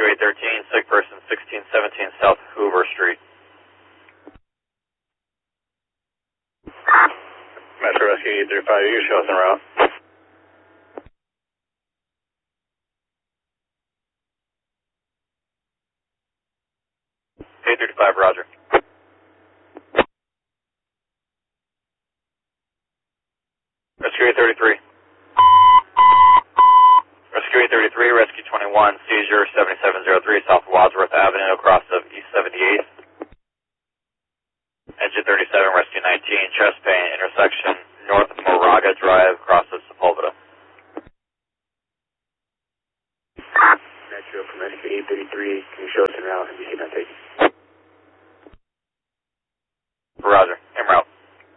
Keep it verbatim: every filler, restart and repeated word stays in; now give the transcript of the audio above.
Rescue eight thirteen, sick person sixteen seventeen South Hoover Street. Metro Rescue eight thirty-five, you show us en route. eight thirty-five, roger. Rescue eight thirty-three. Rescue eight thirty-three, Rescue twenty-one, seizure seventy-seven oh three South Wadsworth Avenue, across of East seventy-eighth. Engine thirty-seven, Rescue nineteen, chest pain, intersection